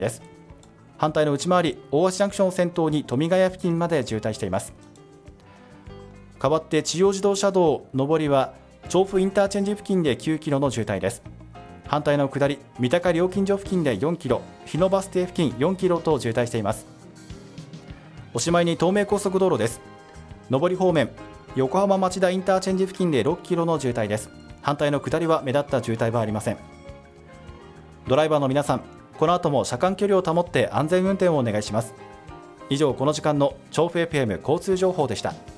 です。反対の内回り大橋ジャンクションを先頭に富ヶ谷付近まで渋滞しています。代わって中央自動車道上りは調布インターチェンジ付近で9キロの渋滞です。反対の下り三鷹料金所付近で4キロ、日野バス停付近4キロと渋滞しています。おしまいに東名高速道路です。上り方面横浜町田インターチェンジ付近で6キロの渋滞です。反対の下りは目立った渋滞はありません。ドライバーの皆さん、この後も車間距離を保って安全運転をお願いします。以上、この時間の調布 FM 交通情報でした。